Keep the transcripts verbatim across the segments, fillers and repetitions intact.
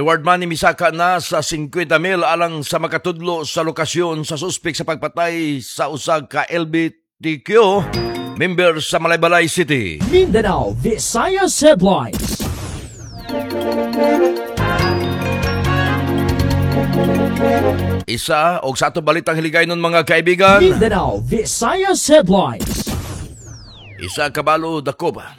Reward money misaka na sa fifty mil alang sa makatudlo sa lokasyon sa suspek sa pagpatay sa usag ka L G B T Q member sa Malaybalay City. Mindanao Visayas Headlines. Isa og sa ato balitang hiligay nun mga kaibigan. Mindanao Visayas Headlines. Isa kabalo dako ba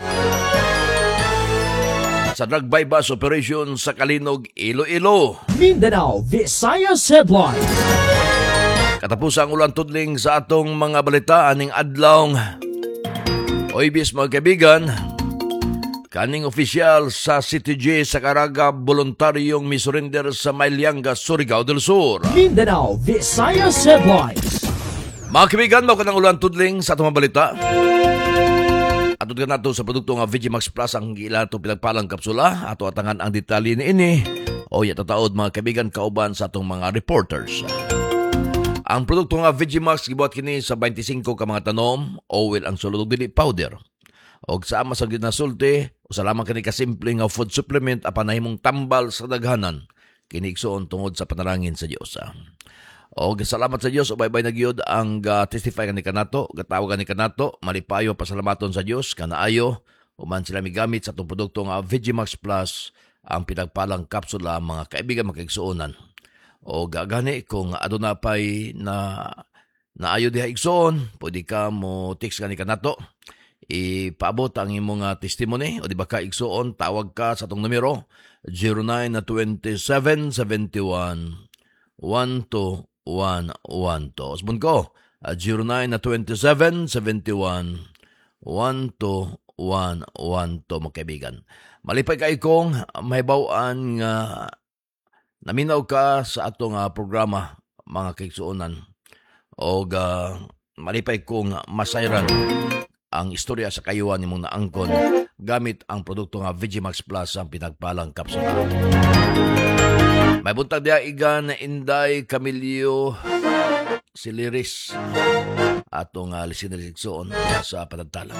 sa drug bypass operation sa Kalinog, Iloilo. Mindanao Visayas Headlines. Katapusang ulan tudling sa atong mga balita aning adlaw. Oybis mga kaibigan, kaning opisyal sa City J sa Caraga voluntaryong misurrender sa Mailianga, Surigao del Sur. Mindanao Visayas Headlines. Mga kaibigan, mao kanang ulan tudling sa atong mga balita. Atod ka nato sa produkto nga Vegimax Plus ang gila ito pinagpalang kapsula. Ato atangan ang detalye ni ini. O yatataod mga kaibigan kauban sa atong mga reporters. Ang produkto nga Vegimax gibuhat kini sa twenty-five ka mga tanom. Oil ang sulod dili powder. O sama sa ginasulti o salamat kini kasimple nga food supplement apan nahimong tambal sa daghanan. Kini igsoon tungod sa panalangin sa Dios. O salamat sa Dios o bye-bye na gyud ang uh, testify kani kanato, gatawag kani kanato, malipayo pasalamaton sa Dios kanaayo uman sila migamit sa atong produkto nga Vegimax Plus ang pinagpalang kapsula mga kaibigan makaigsuonan. O gagani kung aduna pay na naayo diha igsoon, pwede ka mo text kani kanato. Ipaabot ang imong uh, testimony o di ba ka igsuon, tawag ka sa atong numero zero nine two seven seven one one two one one two. Osbon ko, uh, zero nine two seven seven one one two one one two mga kaibigan. Malipay kay kong mahibawaan nga naminaw ka sa atong uh, programa mga kaigsuonan. O uh, malipay kong masayran ang istorya sa kayuan ni mong naangkon gamit ang produkto nga Vegimax Plus ang pinagpalang kapsula. May buntag diya igan na Inday Camilio Siliris atong uh, listener igsoon sa panagtalang.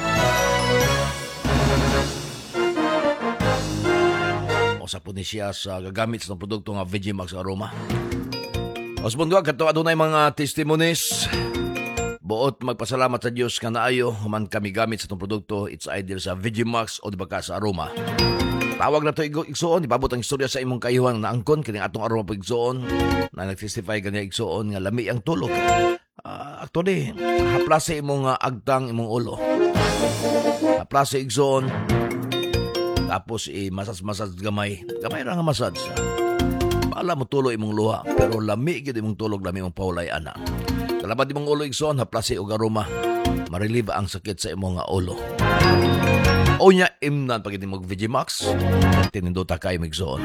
Usa po ni siya sa gagamit sa produkto nga Vegimax Aroma. Osbondwa kato adunay mga testimonies. Buot magpasalamat sa Dios nga naayo human kami gamit sa itong produkto. It's either sa Vegimax o di ba ka sa Aroma. Tawag na ito igsoon, ipabot ang istorya sa imong kayuhan na angkon, kining atong Aroma po igsoon, na nag-testify kanya igsoon nga lami ang tulog. Uh, actually, haplase imong uh, agtang imong ulo. Haplase igsoon, tapos i masas-masas gamay. Gamay ra nga masas. Paala mo tulo imong luha, pero lami gid imong tulog, lami imong paulay ana. Kalabad imong ulo igsoon, haplase og aroma, marelieve ang sakit sa imong uh, ulo. O niya imnan pag iti mag-Vegimax, tinindota kayo magsoon.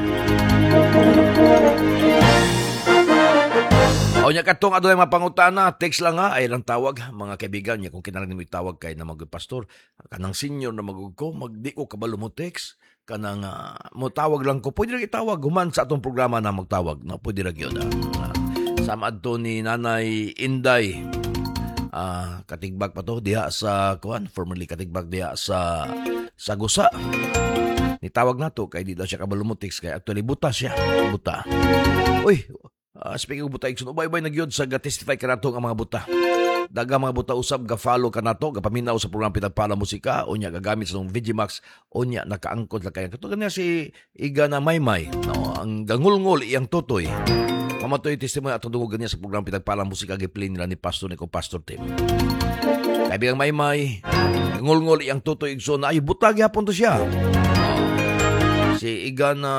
O niya katong adunay mga pangutana, text lang nga, ay lang tawag, mga kaibigan niya, kung kinalang mo itawag kayo na mag-pastor, kanang senior na mag ko, magdi ko kabalo mo text, kanang uh, mo tawag lang ko, pwede lang itawag, human sa atong programa na magtawag, no? Pwede lang yun. Uh, sama adto ni Nanay Inday, Uh, katigbag pa to diha sa kuan, formerly katigbag diha sa sa Gusa. Nitawag na to kay di daw siya kabalumutix kay actually buta siya, buta. Uy, uh, speaking of buta, iksun ubay-ubay nagyod sa ga-testify kanato ang mga buta. Daga mga buta usab ga-follow kanato, gapaminaw sa program Pinagpala Musika, unya gagamit sa Vegimax, unya nakaangkod la kay kato kanya si Iga na Maymay, no, ang gangulngol iyang tutoy. Mamatoy testimony atong dungo niya sa program Pinagpalang Musika giplay nila ni Pastor ni kong Pastor Tim. Kaibigang Maymay, ngol-ngol iyang tutoy igsoon na ay butag yapon to siya. Si Iga na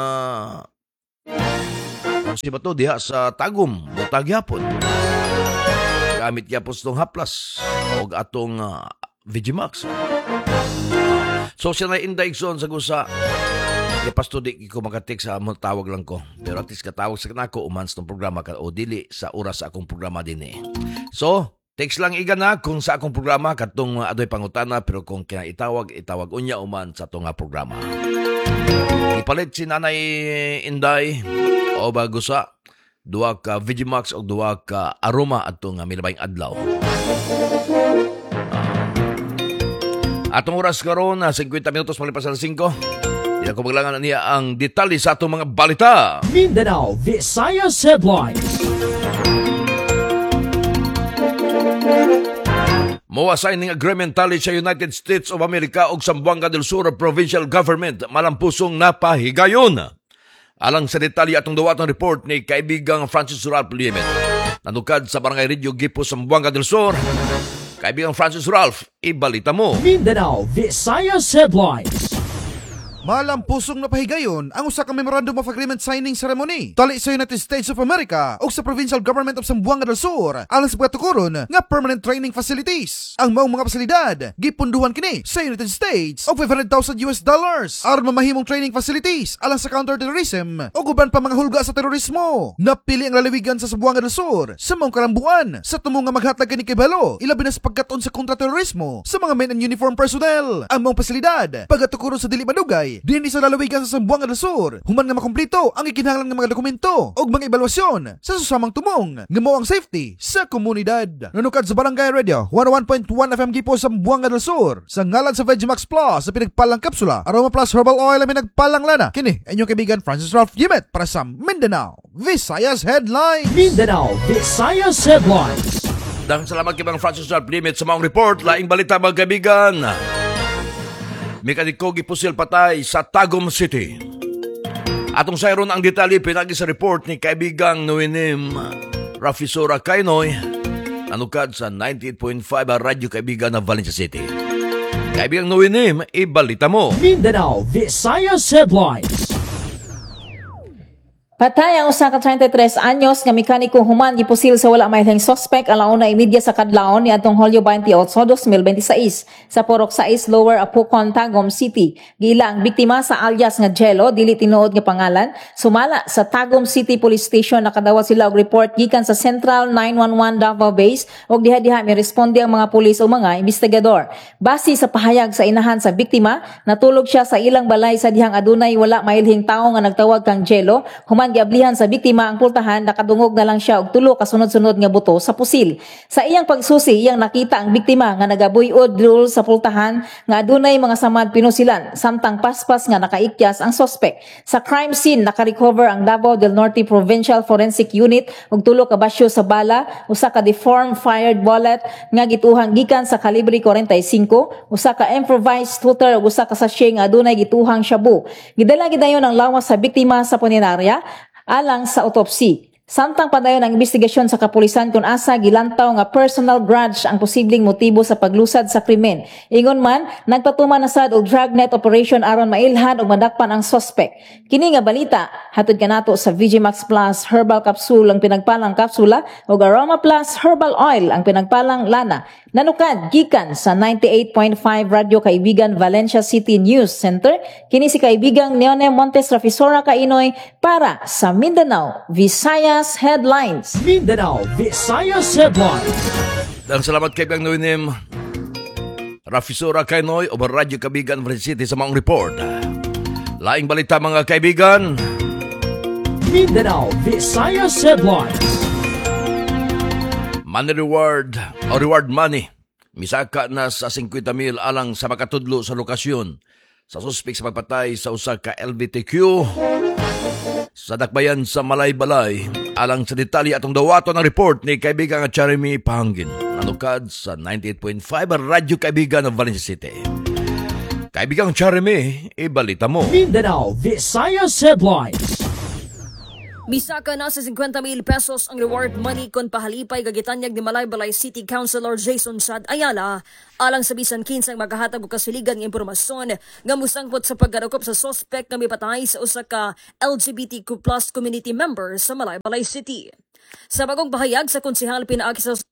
si bato diha sa Tagum, butag yapon. Gamit yapon sa haplas o atong uh, Vegimax. So siya na Inday igsoon sa Gusa. Kaya pasto di ko makatik sa among tawag lang ko. Pero at least katawag sa kanako umans ng programa ka o dili sa oras sa akong programa din eh. So, text lang iga na kung sa akong programa katong uh, adoy pangutana pero kung kinaitawag, itawag unya uman sa itong uh, programa. Ipalit si Nanay Inday o bago sa duwa ka Vegimax o duwa ka Aroma at itong uh, milabayng adlaw. Atong oras karon na uh, fifty minutos malipas sa five. Yan ko maglangan niya ang detalye sa atong mga balita. Mindanao Visayas Headlines. Mowa signing agreement tali sa United States of America ug Zamboanga del Sur Provincial Government malampusong napahigayon. Alang sa detalye atong duwatong report ni kaibigang Francis Ralph Liemet. Nanukad sa Barangay Radio Gipo, Zamboanga del Sur. Kaibigang Francis Ralph, ibalita mo. Mindanao Visayas Headlines. Malampusong napahigayon ang usa ka Memorandum of Agreement signing ceremony tali sa United States of America ug sa Provincial Government of Zamboanga del Sur alang sa pagkatukuron nga permanent training facilities. Ang maong mga pasilidad gipunduhan kini sa United States og five hundred thousand U S dollars aron mamahimong training facilities alang sa counterterrorism ug uban pa mga hulga sa terorismo. Napili ang lalawigan sa Zamboanga del Sur sa maong kalambuan sa tumo nga maghatag kini kay bahalo ilabi na sa pagkaton sa kontraterrorismo sa mga men in uniform personnel. Ang maong pasilidad pagkatukuron sa dili madugay dinhi sa lalawigan sa Zamboanga del Sur human nga makumpleto ang ikinahanglan nga mga dokumento ug mga ebaluasyon sa susamang tumong nga mao ang safety sa komunidad. Nanukad sa Barangay Radio one oh one point one F M Gipo sa Zamboanga del Sur sa ngalan sa Vegimax Plus sa pinagpalang kapsula Aroma Plus Herbal Oil ang pinagpalang lana. Kini inyong kaibigan Francis Ralph Liemet para sa Mindanao Visayas Headlines. Mindanao Visayas Headlines. Dahil salamat kay Bang Francis Ralph Liemet sa maong report. Laing balita mga kaibigan. Mekaniko gipusil patay sa Tagum City. Atong sayron ang detalye pinagi sa report ni kaibigang Nuinim Rafisora Kainoy, nanukad sa ninety-eight point five Radyo Kaibigan ng Valencia City. Kaibigang Nuinim, ibalita mo. Mindanao Visayas Headlines. Patay ang usa ka thirty-three anyos nga mekaniko human gipusil sa wala mailhing suspect alauna imedya sa kadlawon niadtong Hulyo twenty-eight, twenty twenty-six sa Purok sais Lower Apucon, Tagum City. Gila ang biktima sa alias nga Jello, dili tinuod nga pangalan. Sumala sa Tagum City Police Station nakadawat sila og report gikan sa Central nine one one Davao Base ug diha-diha mi responde ang mga pulis o mga investigador. Base sa pahayag sa inahan sa biktima, natulog siya sa ilang balay sa dihang adunay wala mailhing tawo nga nagtawag kang Jello. Human giablihan sa biktima ang pultahan, nakadungog na lang siya og tulo ka sunod-sunod nga buto sa pusil. Sa iyang pagsusi, iyang nakita ang biktima nga nagabuy-od dul sa pultahan nga adunay mga samad pinusilan samtang paspas nga nakaikyas ang suspect. Sa crime scene naka-recover ang Davao del Norte Provincial Forensic Unit og tulo ka basyo sa bala, usa ka deformed fired bullet nga gituhang gikan sa kalibre forty-five, usa ka improvised shooter ug usa ka sachet nga adunay gituhang shabu. Gidala gidayon ang lawas sa biktima sa punerarya alang sa autopsy. Samtang padayon ang investigasyon sa kapulisan kung asa gilantaw nga personal grudge ang posibleng motibo sa paglusad sa krimen. Ingon man, nagpatuman na sad og dragnet operation aron mailhan og madakpan ang suspect. Kini nga balita hatod kanato sa Vegimax Plus Herbal Capsule ang pinagpalang kapsula ug Aroma Plus Herbal Oil ang pinagpalang lana. Nanukad gikan sa ninety-eight point five Radyo Kaibigan Valencia City News Center. Kini si kaibigang Neone Montes Rafisora Kainoy para sa Mindanao Visayas Headlines. Mindanao Visayas Headlines. Dahil salamat kay Bang Nuinim Rafisora Kainoy o Radyo Kaibigan Valencia City sa maong report. Laing balita mga kaibigan. Mindanao Visayas Headlines. Money reward o reward money. Misaka na sa fifty mil alang sa makatudlo sa lokasyon sa suspek sa pagpatay sa usa ka L G B T Q sa dakbayan sa Malaybalay. Alang sa detalye atong dawaton ng report ni kaibigang Jeremy Pahangin. Nanukad sa ninety-eight point five Radyo Kaibigan ng Valencia City. Kaibigang Jeremy, ibalita mo. Mindanao Visayas Headlines. Misaka na sa fifty mil pesos ang reward money kon pahalipay gagitanyag ni Malaybalay City Councilor Jason Sad Ayala alang sa bisan kinsang maghahatag og kasiligan nga impormasyon nga musangpot sa paggadakop sa suspect nga mipatay sa usa ka L G B T Q plus community member sa Malaybalay City. Sa bagong bahayag sa konsehal pinaagi sa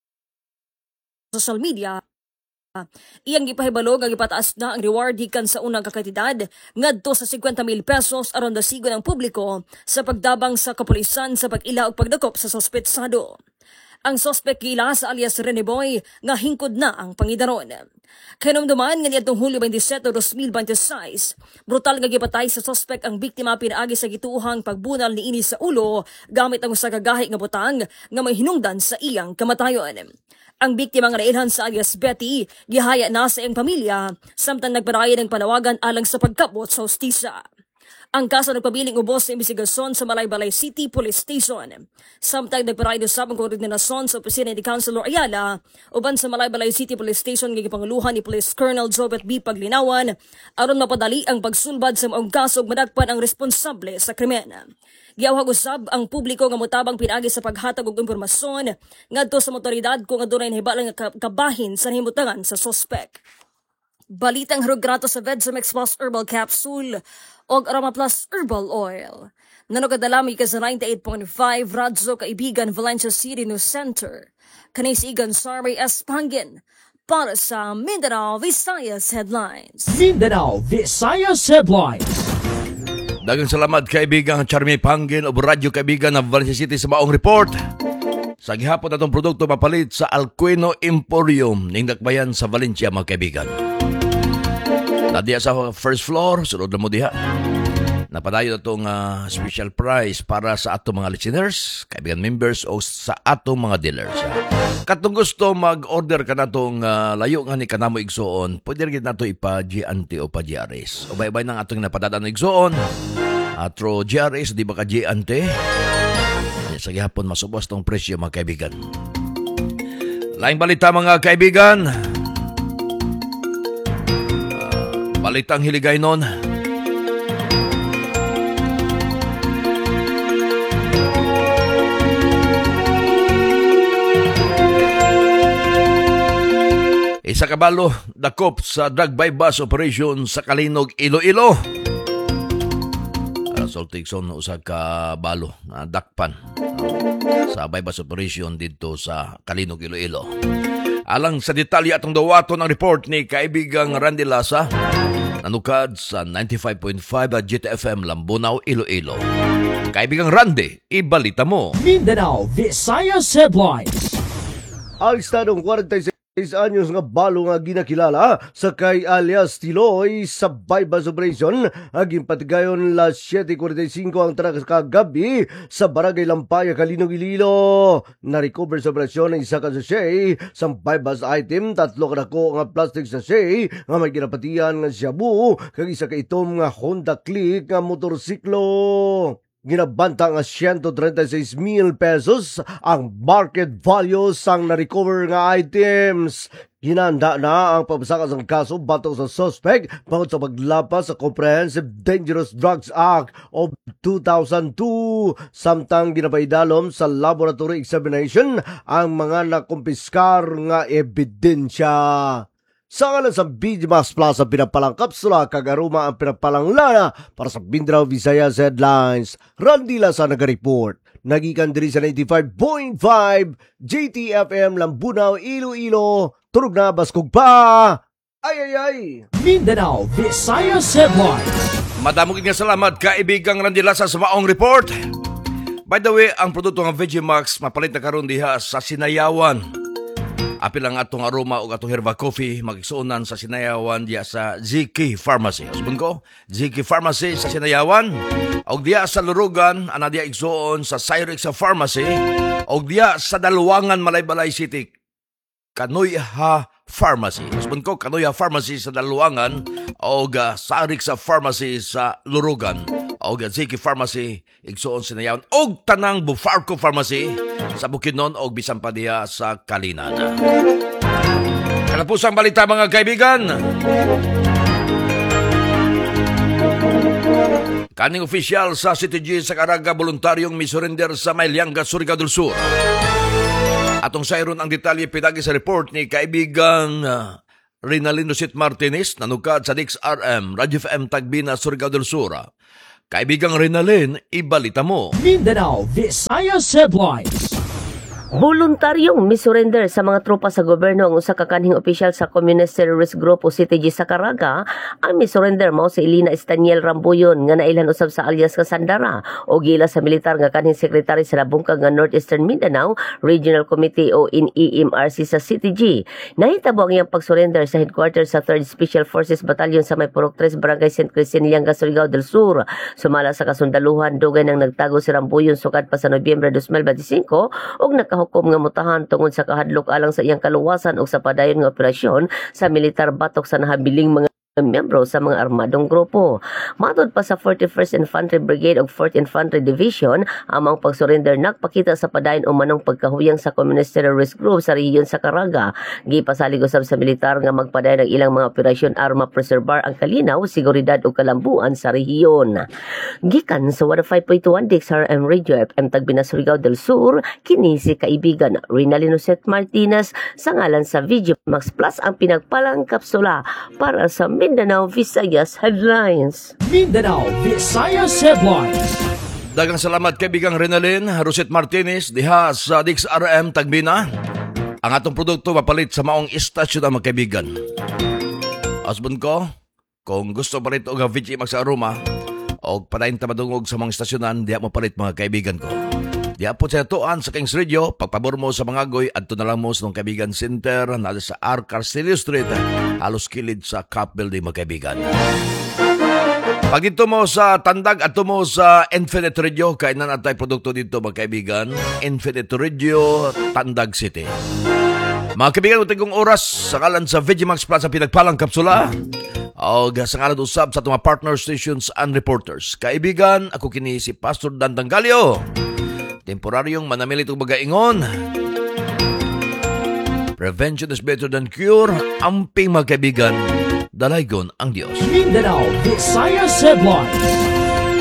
social media, iyang gipahibalo nga gipataas na ang reward gikan sa unang kakantidad ngadto sa fifty mil pesos aron dasigon ang publiko sa pagdabang sa kapulisan sa pag-ila og pagdakop sa suspetsado. Ang suspect gila sa alias Rene Boy nga hingkod na ang pangidaron. Kanumduman nga niadtong Hulyo twenty-seven, twenty twenty-six, brutal nga gipatay sa suspect ang biktima pinaagi sa gituhang pagbunal niini sa ulo gamit ang usa ka gahi nga butang nga may hinungdan sa iyang kamatayon. Ang biktima nga nailhan sa alias Betty, gihaya na sa iyang pamilya, samtang nagpadayon ng panawagan alang sa pagkapot sa hustisya. Ang kaso nagpabiling ubos sa imbestigasyon sa Malaybalay City Police Station. Samtang nagpadayon sa koordinasyon sa opisina ni Councilor Ayala, uban sa Malaybalay City Police Station ng panguluhan ni Police Colonel Jobert B. Paglinawan, aron mapadali ang pagsulbad sa maong kaso ug madagpan ang responsable sa krimen. Giyawhag usab ang publiko nga motabang pinagi sa paghatag og impormasyon ngadto sa motoridad kung adunay nahibalang nga kabahin sa nahimutangan sa sospek. Balitang Harugrato sa Vedsomex Plus Herbal Capsule o Aroma Plus Herbal Oil. Nanukadalami ka sa ninety-eight point five Radyo Kaibigan Valencia City News Center. Kanisigan Sari Espangin para sa Mindanao Visayas Headlines. Mindanao Visayas Headlines. Dagang salamat kaibigan Charmy Pangin o Radyo Kaibigan ng Valencia City sa maong report. Sa gihapon natong produkto mapalit sa Alcuino Emporium ning dakbayan sa Valencia mga kaibigan. Nadiya sa first floor, sunod na mo diha. Napadayon itong uh, special price para sa atong mga listeners, kaibigan members o sa atong mga dealers. Katong gusto mag-order ka na itong uh, layo nga ni kanamo igsoon, pwede rin na ito ipa-G N T o pa-G R S. O bay-bay nang atong napadadaan ng igsoon, atro G R S, di ba ka G N T? Sa gihapon, masubos tong presyo mga kaibigan. Laing balita mga kaibigan. Balitang hiligay nun. Isa kabalo, dakop sa drug bypass operation sa Kalinog, Iloilo. Soltikson usa ka balo na dakpan sa bypass operation dito sa Kalinog, Iloilo. Alang sa detalye atong dawaton ang report ni kaibigang Randy Lasa, nanukad sa ninety-five point five at G T F M Lambunaw, Iloilo. Kaibigang Randy, ibalita mo. Mindanao Visayas Headlines. Ang estadong forty-six anyos nga balo nga ginakilala sa kay alias Tiloy sa bypass operation aging patigayon la seven forty-five ang track kagabi sa Barangay Lampaya, Kalinog, Iloilo. Na-recover sa operasyon ng isa ka sachet sa bypass item, tatlo ka dako nga plastic sachet nga may ginapatian nga shabu kag isa ka itom nga Honda Click nga motorsiklo. Ginabanta nga one hundred thirty-six mil pesos ang market value sang na-recover nga items. Ginanda na ang pabsakas ng kaso batok sa suspect bangod sa paglapas sa Comprehensive Dangerous Drugs Act of two thousand two. Samtang ginapaidalom sa laboratory examination ang mga nakumpiskar nga ebidensya. Sa ngalan sa B G Max Plus ang pinapalang kapsula, kagaruma ang pinapalang lana para sa Mindanao Visayas Headlines. Randy Lasa nagareport. Nagikan diri sa ninety-five point five J T F M Lambunaw, Iloilo. Turog na baskog pa. Ay ay ay. Mindanao Visayas Headlines. Madamog nga salamat kaibigang Randy Lasa sa maong report. By the way, ang produkto ng Vegimax mapalit na karon diha sa Sinayawan. Apil ang atong aroma o atong herba coffee magigsuunan sa Sinayawan diya sa Z K Pharmacy. Asbun ko, Z K Pharmacy sa Sinayawan. O diya sa Lurugan, ana diya igsuon sa Cyrex Pharmacy. O diya sa Dalwangan, Malaybalay City, Kanoyha Pharmacy. Asbun ko, Kanoyha Pharmacy sa Dalwangan. O ga Cyrex Pharmacy sa Lurugan. O ga Z K Pharmacy, igsuon Sinayawan. O tanang Bufarco Pharmacy sa Bukidnon o bisan pa diya sa Kalinan. Kalapusang balita mga kaibigan. Kaning opisyal sa C T G sa Caraga voluntaryong misurrender sa Mailianga, Surigao del Sur. Atong sayron ang detalye pinagi sa report ni kaibigan uh, Rinalino Sit Martinez nanukad sa D X R M Radyo F M Tagbina, Surigao del Sur. Kaibigang Rinalin, ibalita mo. Mindanao Visayas Headlines. Voluntaryong misurrender sa mga tropa sa gobyerno ang usa ka kanhing opisyal sa Communist Terrorist Group o C T G sa Caraga. Ang misurrender mao si Elina Estaniel Rambuyon nga nailhan usab sa alias nga Sandara o gila sa militar nga kanhing sekretary sa labungkag nga Northeastern Mindanao Regional Committee o N E M R C sa C T G. Nahitabo ang iyang pagsurrender sa headquarters sa third Special Forces Battalion sa May Purok three Barangay Saint Cristin, Lianga, Surigao del Sur. Sumala sa kasundaluhan, dugay nang nagtago si Rambuyon sukad pa sa Nobyembre twenty twenty-five ug naka gikahukom nga mutahan tungod sa kahadlok alang sa iyang kaluwasan o sa padayon nga operasyon sa militar batok sa nahabiling mga miyembro sa mga armadong grupo. Matod pa sa forty-first Infantry Brigade ug fourth Infantry Division, amang pagsurrender nagpakita sa padayon umanong pagkahuyang sa communist terrorist group sa rehiyon sa Caraga. Gipasalig usab sa militar nga magpadayon ng ilang mga operasyon arma preservar ang kalinaw, seguridad ug kalambuan sa rehiyon. Gikan sa one oh five point one D X R M Radio F M Tagbina, Surigao del Sur, kini si kaibigan Rinalino Set Martinez sa ngalan sa Video Max Plus ang pinagpalang kapsula para sa Mindanao Visayas Headlines. Mindanao Visayas Headlines. Dagang salamat kaibigang Renalyn Roset Martinez diha sa D X R M Tagbina. Ang atong produkto mapalit sa maong istasyon ang mga kaibigan. Asbon ko, kung gusto palit og V G Max Aroma o padayon ta madungog sa mga istasyonan, diha mo palit mga kaibigan ko. Diha po sa tuan sa Kings Radio, pagpabor mo sa mga goy, adto na lang mo sa mga kaibigan center na sa R. Carcelio Street, halos kilid sa Cap Building mga kaibigan. Pag ito mo sa Tandag at mo sa Infinite Radio, kaya na natay produkto dito mga kaibigan, Infinite Radio, Tandag City. Mga kaibigan, uting kong oras sa kalan sa Vegimax Plus ang pinagpalang kapsula o sa kalan usab sa mga partner stations and reporters. Kaibigan, ako kini si Pastor Dan Dangalio. Temporaryong manamilit ug magaingon. Prevention is better than cure. Amping mga kaibigan, dalaygon ang Diyos. Mindanao Visayas Headlines.